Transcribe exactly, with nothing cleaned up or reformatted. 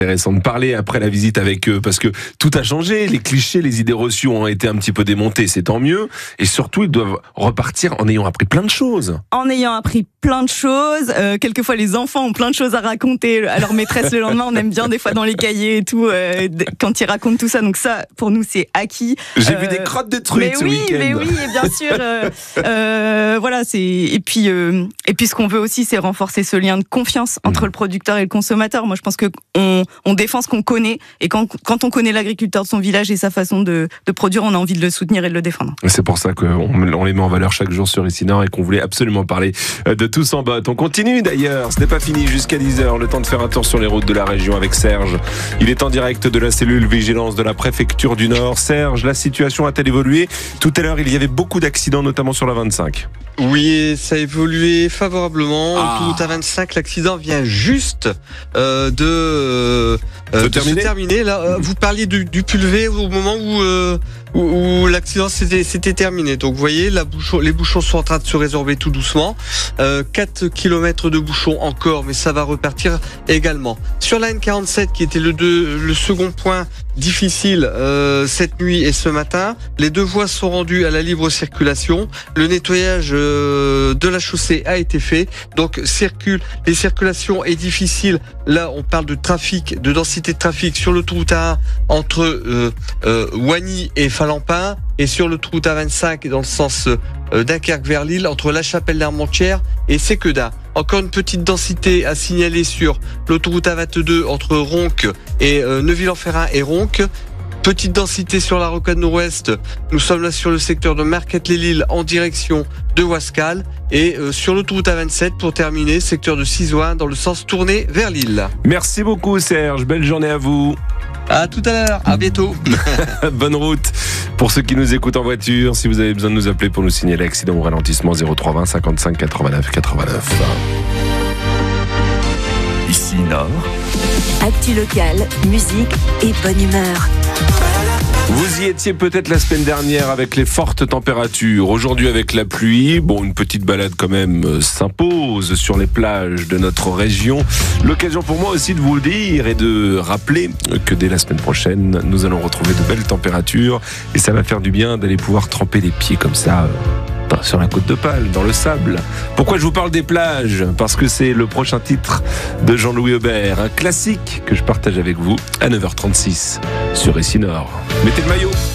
Intéressant de parler après la visite avec eux parce que tout a changé, les clichés, les idées reçues ont été un petit peu démontées, c'est tant mieux, et surtout ils doivent repartir en ayant appris plein de choses. En ayant appris plein de choses, euh, quelquefois les enfants ont plein de choses à raconter à leur maîtresse le lendemain, on aime bien des fois dans les cahiers et tout, euh, quand ils racontent tout ça, donc ça pour nous c'est acquis. J'ai euh, vu des crottes de trucs mais ce oui, week-end. Mais oui, et bien sûr, euh, euh, voilà, c'est et puis euh, et puis ce qu'on veut aussi c'est renforcer ce lien de confiance entre mmh. le producteur et le consommateur. Moi je pense que on, on défend ce qu'on connaît, et quand, quand on connaît l'agriculteur de son village et sa façon de, de produire, on a envie de le soutenir et de le défendre. C'est pour ça qu'on on les met en valeur chaque jour sur Ici Nord et qu'on voulait absolument parler de Tous en Botte. On continue d'ailleurs, ce n'est pas fini jusqu'à dix heures, le temps de faire un tour sur les routes de la région avec Serge. Il est en direct de la cellule vigilance de la préfecture du Nord. Serge, la situation a-t-elle évolué ? Tout à l'heure, il y avait beaucoup d'accidents, notamment sur la vingt-cinq. Oui, ça a évolué favorablement. Ah. Autoroute A vingt-cinq, l'accident vient juste euh, de, euh, de, de se terminer. Là, euh, vous parliez du, du Pulvé au moment où, euh, où, où l'accident s'était, s'était terminé. Donc, vous voyez, la bouchon, les bouchons sont en train de se résorber tout doucement. Euh, quatre kilomètres de bouchons encore, mais ça va repartir également. Sur la N quarante-sept, qui était le, deux, le second point difficile euh, cette nuit et ce matin, les deux voies sont rendues à la libre circulation. Le nettoyage euh, de la chaussée a été fait, donc circule, les circulations est difficile. Là, on parle de trafic, de densité de trafic sur l'autoroute A un entre euh, euh, Wagny et Falampin, et sur l'autoroute A vingt-cinq dans le sens euh, Dunkerque vers Lille entre La Chapelle d'Armentières et Séquedin. Encore une petite densité à signaler sur l'autoroute A vingt-deux entre Ronques et euh, Neuville-en-Ferrain et Ronques. Petite densité sur la rocade nord-ouest. Nous sommes là sur le secteur de Marquette-les-Lilles en direction de Wascal. Et euh, sur l'autoroute A vingt-sept, pour terminer, secteur de Cizoin dans le sens tourné vers Lille. Merci beaucoup Serge, belle journée à vous. À tout à l'heure, à bientôt. Bonne route. Pour ceux qui nous écoutent en voiture, si vous avez besoin de nous appeler pour nous signaler l'accident ou ralentissement, zéro trois vingt cinquante-cinq quatre-vingt-neuf quatre-vingt-neuf. Ici Nord. Actu locale, musique et bonne humeur. Vous y étiez peut-être la semaine dernière avec les fortes températures. Aujourd'hui avec la pluie, bon, une petite balade quand même s'impose sur les plages de notre région. L'occasion pour moi aussi de vous le dire et de rappeler que dès la semaine prochaine, nous allons retrouver de belles températures et ça va faire du bien d'aller pouvoir tremper les pieds comme ça sur la côte d'Opale, dans le sable. Pourquoi je vous parle des plages ? Parce que c'est le prochain titre de Jean-Louis Aubert, un classique que je partage avec vous à neuf heures trente-six sur Ici Nord. Mettez le maillot.